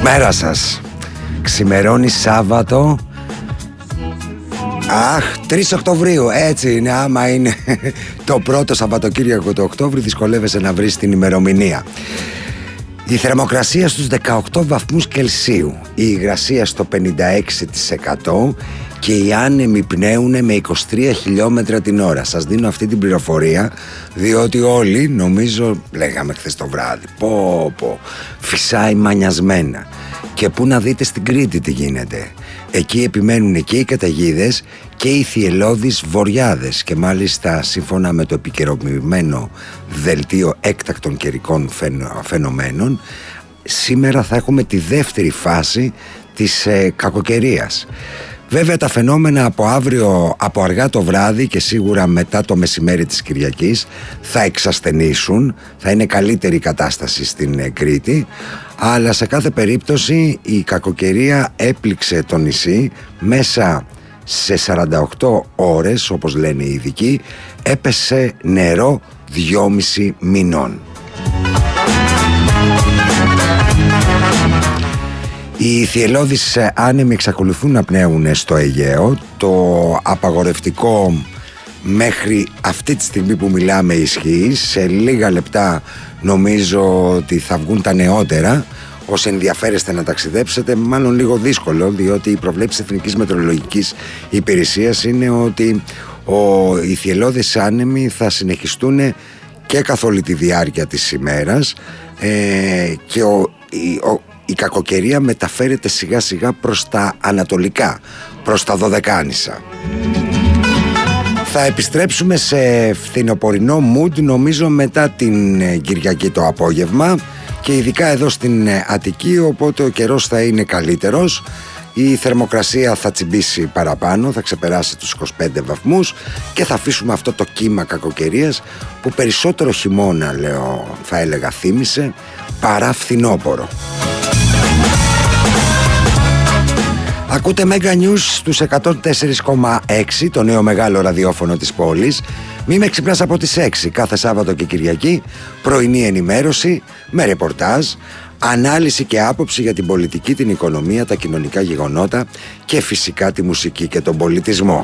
Καλησπέρα σας. Ξημερώνει Σάββατο. 3 Οκτωβρίου, έτσι είναι. Άμα είναι το πρώτο Σαββατοκύριακο του Οκτώβρη, δυσκολεύεσαι να βρεις την ημερομηνία. Η θερμοκρασία στους 18 βαθμούς Κελσίου, η υγρασία στο 56% και οι άνεμοι πνέουν με 23 χιλιόμετρα την ώρα. Σας δίνω αυτή την πληροφορία διότι όλοι, νομίζω, λέγαμε χθες το βράδυ, πω, φυσάει μανιασμένα. Και πού να δείτε στην Κρήτη τι γίνεται. Εκεί επιμένουν και οι καταιγίδες και οι θυελλώδεις βοριάδες, και μάλιστα σύμφωνα με το επικαιροποιημένο δελτίο έκτακτων καιρικών φαινομένων, σήμερα θα έχουμε τη δεύτερη φάση της κακοκαιρίας. Βέβαια τα φαινόμενα από αύριο, από αργά το βράδυ και σίγουρα μετά το μεσημέρι της Κυριακής θα εξασθενήσουν, θα είναι καλύτερη κατάσταση στην Κρήτη, αλλά σε κάθε περίπτωση η κακοκαιρία έπληξε το νησί. Μέσα σε 48 ώρες, όπως λένε οι ειδικοί, έπεσε νερό 2,5 μηνών. Οι θυελλώδεις άνεμοι εξακολουθούν να πνέουν στο Αιγαίο. Το απαγορευτικό μέχρι αυτή τη στιγμή που μιλάμε ισχύει. Σε λίγα λεπτά νομίζω ότι θα βγουν τα νεότερα. Όσοι ενδιαφέρεστε να ταξιδέψετε, μάλλον λίγο δύσκολο, διότι η προβλέψη Εθνικής Μετεωρολογικής Υπηρεσίας είναι ότι οι θυελλώδεις άνεμοι θα συνεχιστούν και καθ' όλη τη διάρκεια της ημέρας, και η κακοκαιρία μεταφέρεται σιγά σιγά προς τα ανατολικά, προς τα Δωδεκάνησα. Θα επιστρέψουμε σε φθινοπορεινό mood νομίζω μετά την Κυριακή το απόγευμα, και ειδικά εδώ στην Αττική, οπότε ο καιρός θα είναι καλύτερος. Η θερμοκρασία θα τσιμπήσει παραπάνω, θα ξεπεράσει τους 25 βαθμούς και θα αφήσουμε αυτό το κύμα κακοκαιρίας που περισσότερο χειμώνα, θα έλεγα, θύμισε παρά φθινόπορο. Ακούτε Mega News στους 104,6, το νέο μεγάλο ραδιόφωνο της πόλης. Μη με ξυπνάς από τις 6 κάθε Σάββατο και Κυριακή. Πρωινή ενημέρωση με ρεπορτάζ, ανάλυση και άποψη για την πολιτική, την οικονομία, τα κοινωνικά γεγονότα και φυσικά τη μουσική και τον πολιτισμό.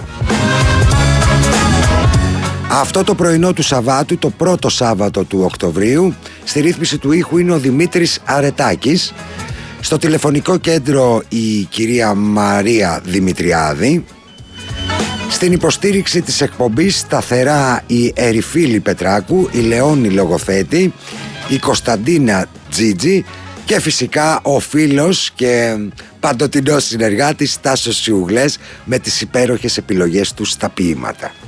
Αυτό το πρωινό του Σαββάτου, το πρώτο Σάββατο του Οκτωβρίου, στη ρύθμιση του ήχου είναι ο Δημήτρης Αρετάκης. Στο τηλεφωνικό κέντρο η κυρία Μαρία Δημητριάδη. Στην υποστήριξη της εκπομπής σταθερά η Ερυφίλη Πετράκου, η Λεόνη Λογοθέτη, η Κωνσταντίνα Τζίτζη και φυσικά ο φίλος και παντοτινός συνεργάτης Τάσος Σιουγλές με τις υπέροχες επιλογές του στα ποίηματα.